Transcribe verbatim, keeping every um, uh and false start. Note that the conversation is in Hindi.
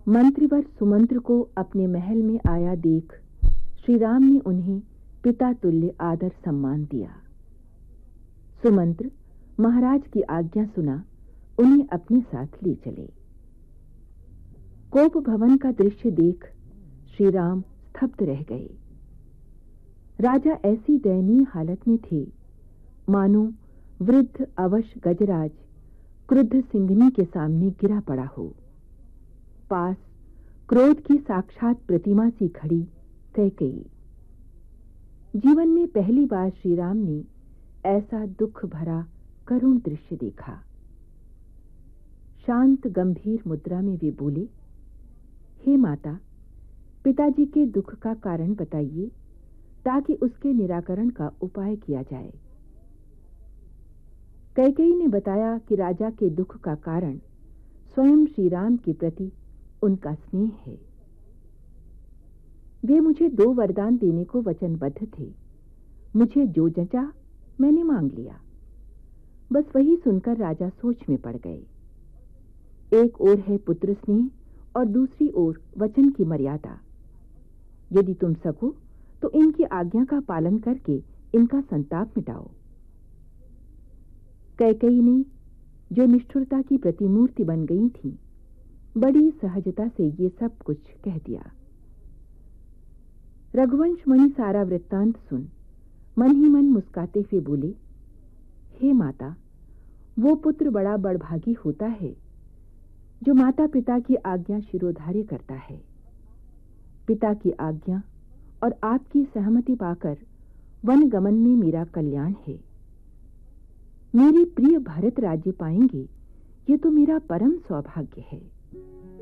मंत्रीवर सुमंत्र को अपने महल में आया देख श्री राम ने उन्हें पिता तुल्य आदर सम्मान दिया। सुमंत्र महाराज की आज्ञा सुना उन्हें अपने साथ ले चले। कोप भवन का दृश्य देख श्री राम स्तब्ध रह गए। राजा ऐसी दयनीय हालत में थे मानो वृद्ध अवश गजराज क्रुद्ध सिंहनी के सामने गिरा पड़ा हो। पास क्रोध की साक्षात प्रतिमा सी खड़ी कैकेयी। जीवन में पहली बार श्री राम ने ऐसा दुख भरा करुण दृश्य देखा। शांत गंभीर मुद्रा में वे बोले, हे माता, पिताजी के दुख का कारण बताइए ताकि उसके निराकरण का उपाय किया जाए। कैकेयी ने बताया कि राजा के दुख का कारण स्वयं श्री राम के प्रति उनका स्नेह है। वे मुझे दो वरदान देने को वचनबद्ध थे। मुझे जो जचा मैंने मांग लिया। बस वही सुनकर राजा सोच में पड़ गए। एक ओर है पुत्र स्नेह और दूसरी ओर वचन की मर्यादा। यदि तुम सको तो इनकी आज्ञा का पालन करके इनका संताप मिटाओ। कैकेयी ने, जो निष्ठुरता की प्रतिमूर्ति बन गई थी, बड़ी सहजता से ये सब कुछ कह दिया। रघुवंश मणि सारा वृत्तांत सुन मन ही मन मुस्काते हुए बोले, हे माता, वो पुत्र बड़ा बड़भागी होता है जो माता पिता की आज्ञा शिरोधार्य करता है। पिता की आज्ञा और आपकी सहमति पाकर वन गमन में मेरा कल्याण है। मेरे प्रिय भरत राज्य पाएंगे, ये तो मेरा परम सौभाग्य है।